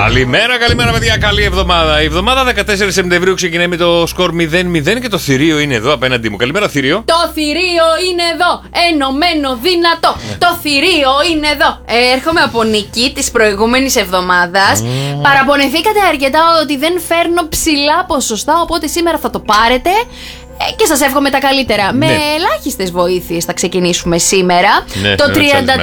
Καλημέρα, καλημέρα, παιδιά. Καλή εβδομάδα. Η εβδομάδα 14 Σεπτεμβρίου ξεκινάει με το σκορ 0-0 και το θηρίο είναι εδώ απέναντί μου. Καλημέρα, θηρίο. Το θηρίο είναι εδώ. Ενωμένο, δυνατό. Το θηρίο είναι εδώ. Έρχομαι από νίκη τη προηγούμενη εβδομάδα. Παραπονεθήκατε αρκετά ότι δεν φέρνω ψηλά ποσοστά, οπότε σήμερα θα το πάρετε. Και σας εύχομαι τα καλύτερα. Ναι. Με ελάχιστες βοήθειες θα ξεκινήσουμε σήμερα. Ναι, το 33%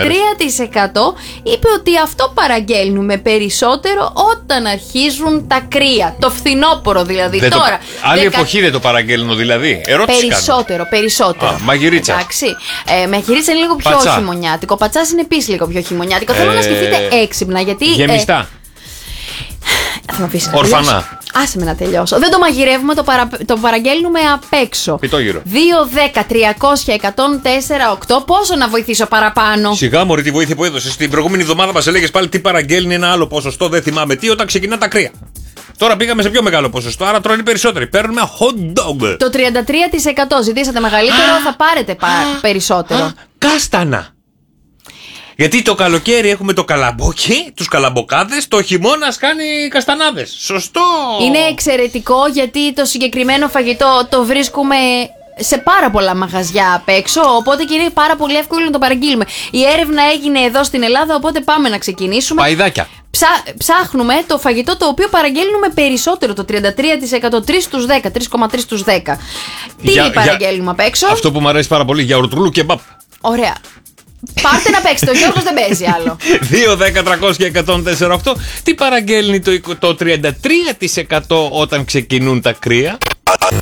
είπε ότι αυτό παραγγέλνουμε περισσότερο όταν αρχίζουν τα κρύα. Το φθινόπωρο δηλαδή. Δεν τώρα. Άλλη εποχή δεν το παραγγέλνω δηλαδή. Ερώτηση Περισσότερο. Μαγειρίτσα. Εντάξει. Μαγειρίτσα είναι λίγο πιο Πατσά. χειμωνιάτικο. Πατσάς είναι επίσης λίγο πιο χειμωνιάτικο. Θέλω να σκεφτείτε έξυπνα γιατί. Γεμιστά. Θα με αφήσεις να Ορφανά. τελειώσω. Άσε με να τελειώσω. Δεν το μαγειρεύουμε, το παραγγέλνουμε απ' έξω. Πιτόγυρο. 2-10-300-104-8. Πόσο να βοηθήσω παραπάνω? Σιγά μωρή τη βοήθεια που έδωσες. Την προηγούμενη εβδομάδα μας έλεγες πάλι τι παραγγέλνει ένα άλλο ποσοστό. Δεν θυμάμαι τι όταν ξεκινά τα κρύα. Τώρα πήγαμε σε πιο μεγάλο ποσοστό, άρα τρώνε περισσότεροι. Παίρνουμε hot dog. Το 33% ζητήσατε μεγαλύτερο, θα πάρετε περισσότερο. Κάστανα. Γιατί το καλοκαίρι έχουμε το καλαμπόκι, τους καλαμποκάδες, το χειμώνας κάνει καστανάδες. Σωστό! Είναι εξαιρετικό γιατί το συγκεκριμένο φαγητό το βρίσκουμε σε πάρα πολλά μαγαζιά απ' έξω, οπότε και είναι πάρα πολύ εύκολο να το παραγγείλουμε. Η έρευνα έγινε εδώ στην Ελλάδα, οπότε πάμε να ξεκινήσουμε. Παϊδάκια. Ψάχνουμε το φαγητό το οποίο παραγγέλνουμε περισσότερο, το 33%, 3 στους 10, 3,3 στους 10. Τι παραγγέλνουμε απ' έξω? Αυτό που μου αρέσει πάρα πολύ, γιαουρτρούλου κεμπάπ. Ωραία. Πάρτε να παίξετε, ο Γιώργος δεν παίζει άλλο. 2-10-300-104-8. Τι παραγγέλνει το 33% όταν ξεκινούν τα κρύα?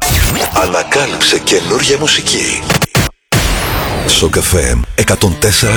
Ανακάλυψε καινούργια μουσική. Σοκ FM 104,8.